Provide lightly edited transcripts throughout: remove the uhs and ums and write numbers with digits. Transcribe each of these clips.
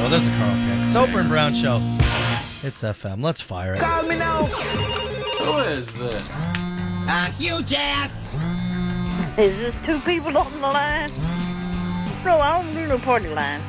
Oh, there's a Carl pick. Soper and Brown Show. It's FM. Let's fire it. Call me now. Who is this? Huge ass. Is this two people on the line? No, I don't do no party line.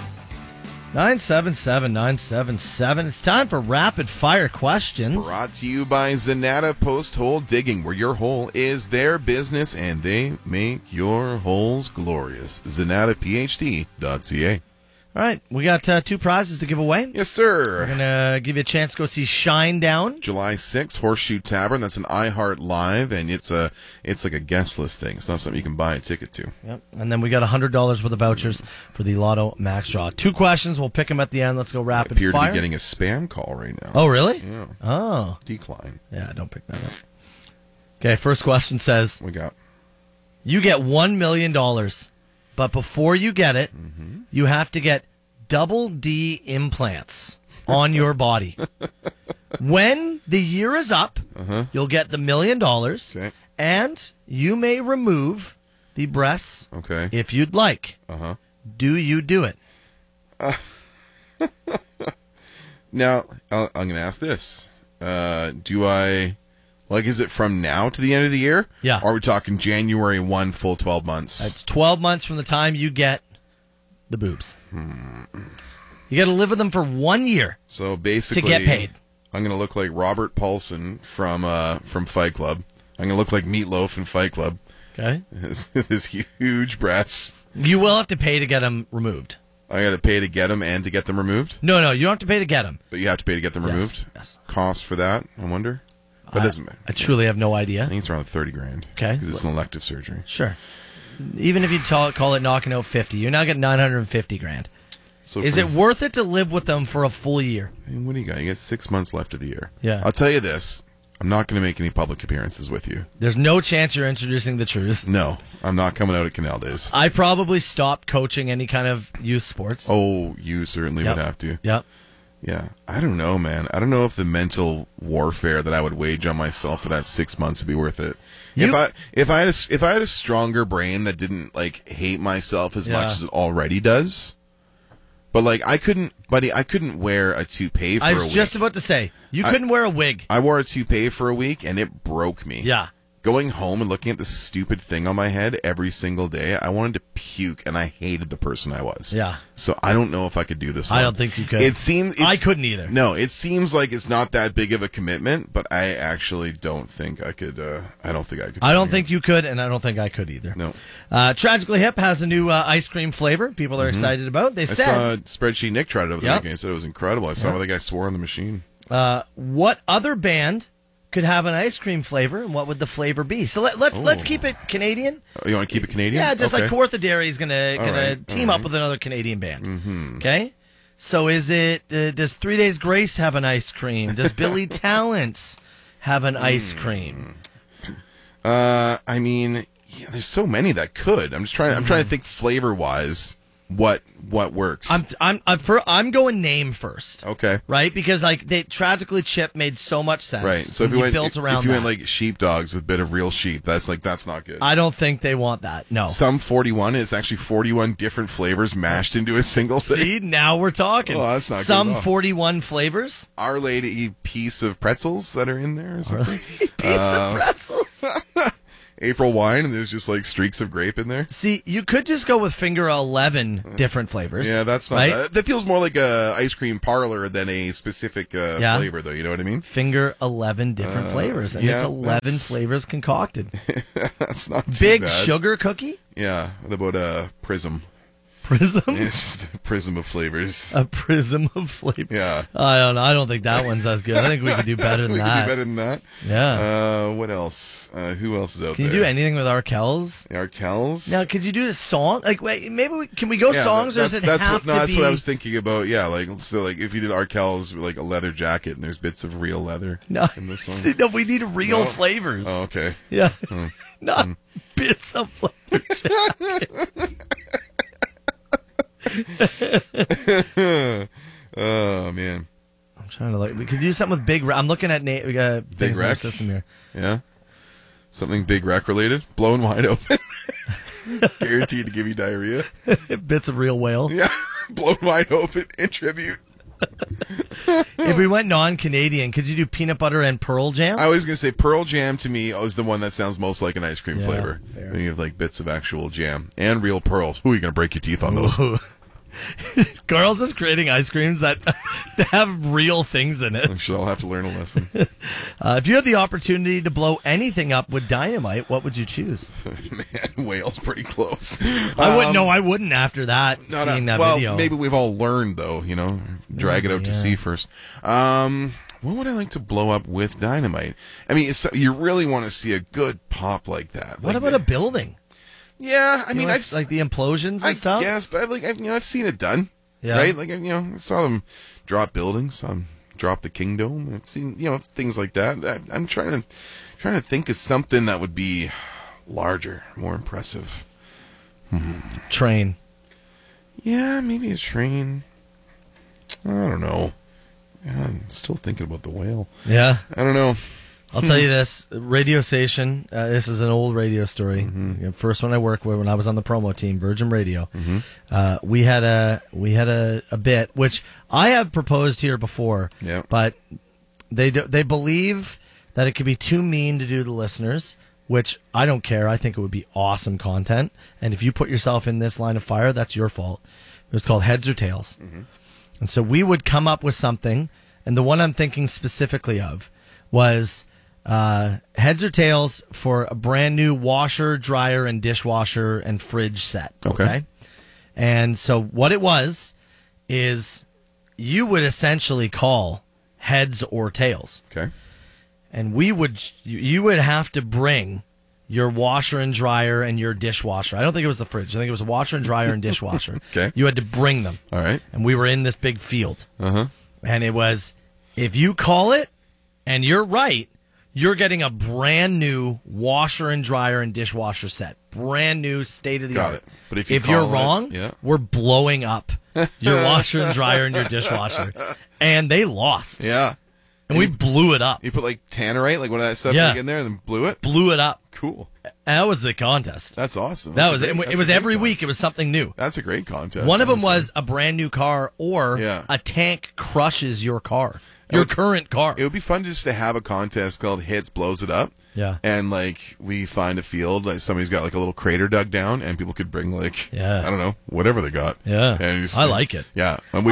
977-977. It's time for rapid fire questions. Brought to you by Zanata Post Hole Digging, where your hole is their business and they make your holes glorious. ZanataPhD.ca. All right, we got 2 prizes to give away. Yes, sir. We're going to give you a chance to go see Shine Down. July 6th, Horseshoe Tavern. That's an iHeart Live, and it's like a guest list thing. It's not something you can buy a ticket to. Yep. And then we got $100 worth of vouchers for the Lotto Max Draw. 2 questions. We'll pick them at the end. Let's go rapid I appear fire. to be getting a spam call right now. Oh, really? Yeah. Oh. Decline. Yeah, don't pick that up. Okay, first question says, We got you get $1 million, but before you get it, you have to get double D implants on your body. When the year is up, you'll get the $1 million, okay. and you may remove the breasts Okay. if you'd like. Do you do it? Now, I'm going to ask this. Do I, is it from now to the end of the year? Yeah. Or are we talking January 1, full 12 months? It's 12 months from the time you get the boobs. You got to live with them for 1 year So basically, to get paid. I'm going to look like Robert Paulson from Fight Club. I'm going to look like Meatloaf in Fight Club. Okay. His huge breasts. You will have to pay to get them removed. I got to pay to get them and to get them removed? No, you don't have to pay to get them. But you have to pay to get them removed? Yes. Cost for that, I wonder? That doesn't matter. I truly have no idea. I think it's around 30 grand. Okay. Because it's an elective surgery. Sure. Even if you call it knocking out 50, you're now getting 950 grand. So Is it worth it to live with them for a full year? I mean, what do you got? You get 6 months left of the year. Yeah. I'll tell you this. I'm not going to make any public appearances with you. There's no chance you're introducing the truth. No. I'm not coming out at Canal Days. I probably stopped coaching any kind of youth sports. Oh, you certainly would have to. Yep. Yeah. I don't know, man. I don't know if the mental warfare that I would wage on myself for that 6 months would be worth it. If I had a stronger brain that didn't hate myself as much as it already does. But I couldn't wear a toupee for a week. I was just about to say, you couldn't wear a wig. I wore a toupee for a week and it broke me. Yeah. Going home and looking at this stupid thing on my head every single day, I wanted to puke and I hated the person I was. Yeah. So I don't know if I could do this one. I don't think you could. I couldn't either. No, it seems like it's not that big of a commitment, but I actually don't think I could. I don't think I could. I don't think you could, and I don't think I could either. No. Tragically Hip has a new ice cream flavor people are excited about. They I said, saw Spreadsheet Nick tried it over the Yep. weekend. He said it was incredible. I saw where the guy swore on the machine. what other band could have an ice cream flavor, and what would the flavor be? So let's keep it Canadian. Oh, you want to keep it Canadian? Yeah, just Okay. like Kawartha Dairy is gonna right, team up with another Canadian band. Okay, so is it? Does 3 Days Grace have an ice cream? Does Billy Talents have an ice cream? I mean, there's so many that could. I'm trying to think flavor wise what works. I'm going name first. Okay. Right, because they Tragically Chip made so much sense. Right. So if when you went built around if you that. went sheepdogs with a bit of real sheep, that's not good. I don't think they want that. No. Some 41, it's actually 41 different flavors mashed into a single thing. See, now we're talking. Oh, that's not good Some at all. 41 flavors. Our Lady piece of pretzels that are in there or something. Piece of pretzels. April wine, and there's just streaks of grape in there. See, you could just go with finger 11 different flavors. Yeah, that's not right? that feels more like a ice cream parlor than a specific flavor, though. You know what I mean? Finger 11 different flavors, and it's 11 flavors concocted. That's not too Big bad. sugar cookie? Yeah. What about a prism? Prism? It's just a prism of flavors. A prism of flavors. Yeah. I don't know. I don't think that one's as good. I think we could do better than We that. could do better than that. Yeah. What else? Who else is out Can there? you do anything with Arkells? Arkells? Now, could you do a song? Wait, maybe can we go songs, or does it that's have what, no, to that's be? what I was thinking about. Yeah, if you did Arkells with a leather jacket and there's bits of real leather No, in the song. no, we need real No? flavors. Oh, okay. Yeah, not bits of flavor. Oh man, I'm trying to we could do something with Big. I'm looking at we got Big things in our Rec? system here. yeah, something Big Rec related, blown wide open, guaranteed to give you diarrhea. Bits of real whale. Yeah, blown wide open in tribute. If we went non-Canadian, could you do peanut butter and Pearl Jam? I was going to say Pearl Jam to me is the one that sounds most like an ice cream flavor. fair. You have like bits of actual jam and real pearls. Who are you going to break your teeth on those? Ooh. Carl's is creating ice creams that have real things in it. I'm sure I'll have to learn a lesson. If you had the opportunity to blow anything up with dynamite, what would you choose? Man, whale's pretty close. I wouldn't. No, I wouldn't. After that, seeing that well, video. maybe we've all learned though. Drag it out to sea first. What would I like to blow up with dynamite? I mean, you really want to see a good pop like that. What about a building? Yeah, I mean, I've like the implosions and stuff. Yes, but I've seen it done. Yeah. Right? Like I saw them drop buildings, drop the Kingdom. I've seen things like that. I'm trying to think of something that would be larger, more impressive. Train. Yeah, maybe a train. I don't know. Yeah, I'm still thinking about the whale. Yeah. I don't know. I'll tell you this radio station. This is an old radio story. First one I worked with when I was on the promo team, Virgin Radio. We had a bit which I have proposed here before. Yeah. But they believe that it could be too mean to do to the listeners, which I don't care. I think it would be awesome content. And if you put yourself in this line of fire, that's your fault. It was called Heads or Tails. And so we would come up with something, and the one I'm thinking specifically of was Heads or Tails for a brand new washer, dryer, and dishwasher and fridge set. Okay. And so what it was is you would essentially call Heads or Tails. Okay. And you would have to bring your washer and dryer and your dishwasher. I don't think it was the fridge. I think it was a washer and dryer and dishwasher. Okay. You had to bring them. All right. And we were in this big field. Uh-huh. And it was, if you call it and you're right, you're getting a brand new washer and dryer and dishwasher set. Brand new, state of the art. Got it. But if you're call it, wrong, yeah. we're blowing up your washer and dryer and your dishwasher. And they lost. Yeah. And we blew it up. You put like tannerite, like one of that stuff Yeah. in there, and then blew it. Blew it up. Cool. And that was the contest. That's awesome. That That's was a it. great- It was that's a every great week. It was something new. That's a great contest. One of them honestly. was a brand new car, or Yeah. a tank crushes your car, your current car. It would be fun just to have a contest called Hits Blows It Up. Yeah. And like we find a field, like somebody's got like a little crater dug down, and people could bring like Yeah. I don't know, whatever they got. Yeah. And just, I like it. Yeah. And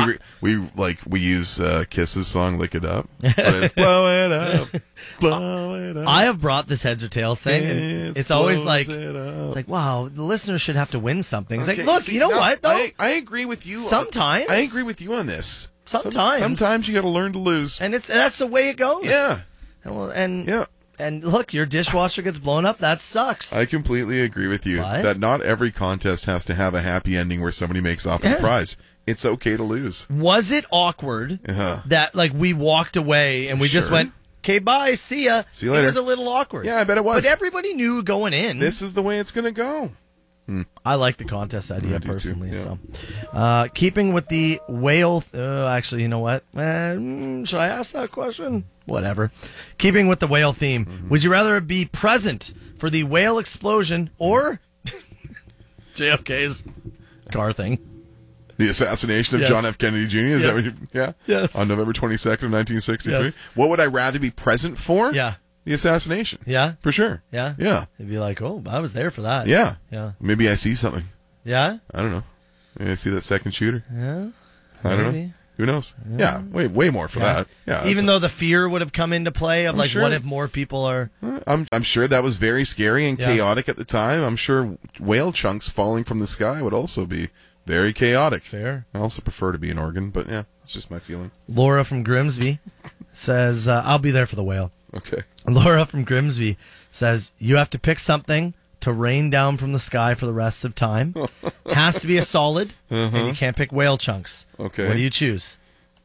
we use Kiss's song "Lick It Up." But it's, blow it up, blow it up. I have brought this Heads or Tails thing, and it's always like, blows it up. it's like, wow, the listeners should have to win something. It's Okay, like, look, see, you know no, what, though? I agree with you. Sometimes. I agree with you on this. Sometimes. Sometimes you got to learn to lose. And that's the way it goes. Yeah. And look, your dishwasher gets blown up. That sucks. I completely agree with you What? that not every contest has to have a happy ending where somebody makes off with a prize. It's okay to lose. Was it awkward that like we walked away and we just Sure. went, okay, bye, see ya. See you later. It was a little awkward. Yeah, I bet it was. But everybody knew going in. This is the way it's going to go. I like the contest idea I do too, personally. yeah. So, keeping with the whale. Actually, you know what? Should I ask that question? Whatever. Keeping with the whale theme, would you rather be present for the whale explosion or JFK's car thing? The assassination of Yes. John F. Kennedy Jr. Is that what you, yeah? Yes. On November 22nd of 1963. Yes. What would I rather be present for? Yeah. The assassination. Yeah. For sure. Yeah. Yeah. It'd be like, oh, I was there for that. Yeah. Yeah. Maybe I see something. Yeah. I don't know. Maybe I see that second shooter. Yeah. I don't know. Maybe. Who knows? Yeah. Way more for that. Yeah. Even though the fear would have come into play of like, sure. what if more people are? I'm sure that was very scary and Yeah. chaotic at the time. I'm sure whale chunks falling from the sky would also be very chaotic. Fair. I also prefer to be an organ, but yeah, it's just my feeling. Laura from Grimsby says, I'll be there for the whale. Okay. Laura from Grimsby says, you have to pick something to rain down from the sky for the rest of time. Has to be a solid, and you can't pick whale chunks. Okay. What do you choose?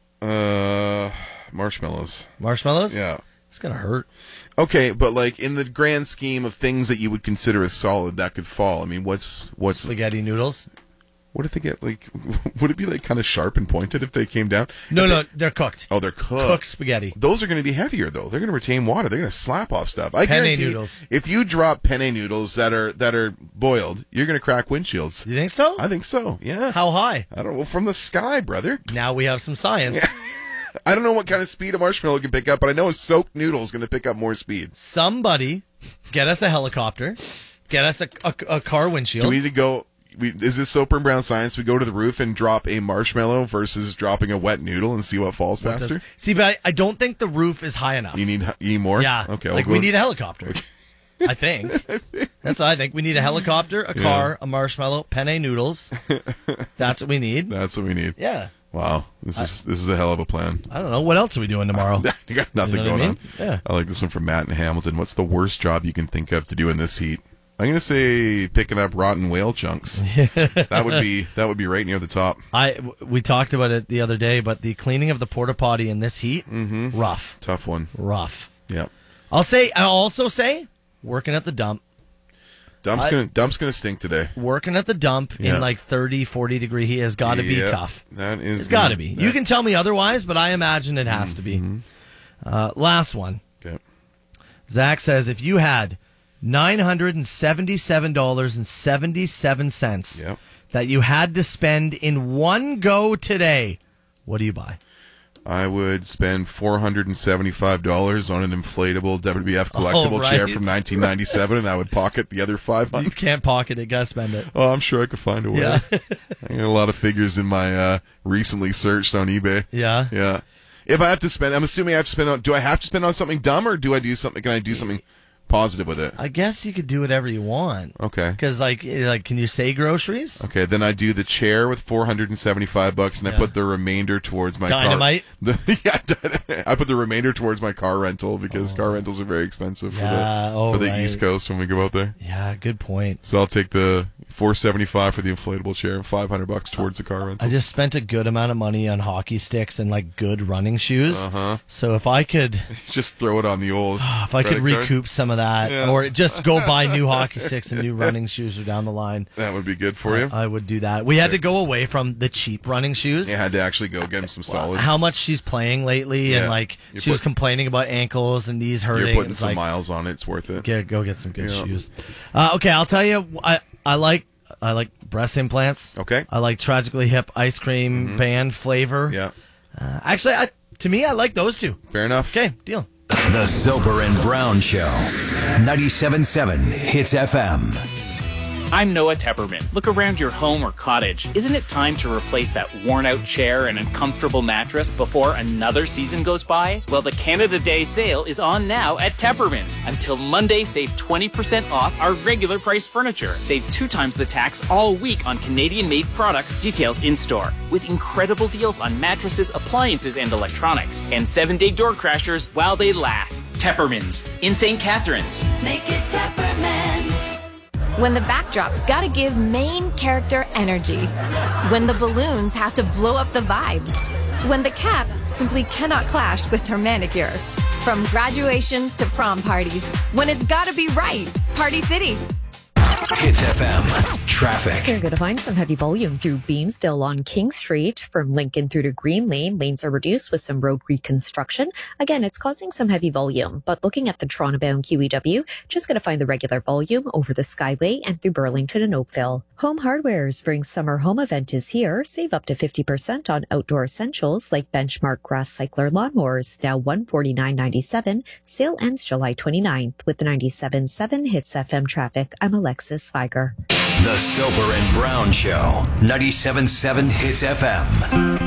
Marshmallows. Marshmallows? Yeah. It's going to hurt. Okay, but like in the grand scheme of things that you would consider as solid that could fall, I mean, what's Spaghetti noodles? What if they get like? Would it be like kind of sharp and pointed if they came down? No, they're cooked. Oh, they're cooked. Cooked spaghetti. Those are going to be heavier though. They're going to retain water. They're going to slap off stuff. I Penne guarantee. noodles. If you drop penne noodles that are boiled, you're going to crack windshields. You think so? I think so. Yeah. How high? I don't know. From the sky, brother. Now we have some science. I don't know what kind of speed a marshmallow can pick up, but I know a soaked noodle is going to pick up more speed. Somebody get us a helicopter. Get us a car windshield. Do we need to go? Is this Soper and Brown science? We go to the roof and drop a marshmallow versus dropping a wet noodle and see what falls faster? See, but I don't think the roof is high enough. You need more? Yeah. Okay. Like we need a helicopter. I think. That's what I think. We need a helicopter, a car, a marshmallow, penne noodles. That's what we need. That's what we need. Yeah. Wow. This is a hell of a plan. I don't know. What else are we doing tomorrow? You got nothing You know what going I on. mean? Yeah. I like this one from Matt in Hamilton. What's the worst job you can think of to do in this heat? I'm going to say picking up rotten whale chunks. That would be right near the top. We talked about it the other day, but the cleaning of the porta potty in this heat, rough. Tough one. Rough. Yeah. I'll also say working at the dump. Dump's gonna stink today. Working at the dump in like 30, 40 degree heat has got to be tough. It's got to be. You can tell me otherwise, but I imagine it has to be. Last one. Okay. Zach says if you had $977.77 that you had to spend in one go today, what do you buy? I would spend $475 on an inflatable WWF collectible chair from 1997, and I would pocket the other $500. You can't pocket it, gotta spend it. Oh, I'm sure I could find a way. Yeah. I got a lot of figures in my recently searched on eBay. Yeah. Yeah. If I have to spend, I'm assuming I have to spend on. Do I have to spend on something dumb, or do I do something? Can I do something positive with it? I guess you could do whatever you want. Okay. Because like, can you say groceries? Okay, then I do the chair with $475, and I put the remainder towards my Dynamite? car. I put the remainder towards my car rental because car rentals are very expensive for the East Coast when we go out there. Yeah, good point. So I'll take the $475 for the inflatable chair and $500 towards the car rental. I just spent a good amount of money on hockey sticks and like good running shoes. So if I could just throw it on the old. If I could recoup some of that, or just go buy new hockey sticks and new running shoes or down the line, that would be good for you. I would do that. We had to go away from the cheap running shoes. You had to actually go get him some solids. How much she's playing lately, and like she was complaining about ankles and knees hurting. You're putting some miles on it. It's worth it. Go get some good shoes. Okay, I'll tell you. I like breast implants. Okay. I like Tragically Hip ice cream band flavor. Yeah. Actually, to me, I like those two. Fair enough. Okay, deal. The Soper and Brown Show. 97.7 Hits FM. I'm Noah Tepperman. Look around your home or cottage. Isn't it time to replace that worn-out chair and uncomfortable mattress before another season goes by? Well, the Canada Day sale is on now at Tepperman's. Until Monday, save 20% off our regular price furniture. Save 2 times the tax all week on Canadian-made products. Details in-store. With incredible deals on mattresses, appliances, and electronics. And 7-day door crashers while they last. Tepperman's in St. Catharines. Make it Tepperman's. When the backdrop's gotta give main character energy. When the balloons have to blow up the vibe. When the cap simply cannot clash with her manicure. From graduations to prom parties. When it's gotta be right. Party City. Hits FM. Traffic. You're going to find some heavy volume through Beamsville on King Street. From Lincoln through to Green Lane, lanes are reduced with some road reconstruction. Again, it's causing some heavy volume, but looking at the Toronto-bound QEW, just going to find the regular volume over the Skyway and through Burlington and Oakville. Home Hardware's Spring Summer Home Event is here. Save up to 50% on outdoor essentials like Benchmark Grass Cycler lawnmowers, now $149.97. Sale ends July 29th. With the 97.7 Hits FM traffic, I'm Alexis Viger. The Soper and Brown Show. 97.7 Hits FM.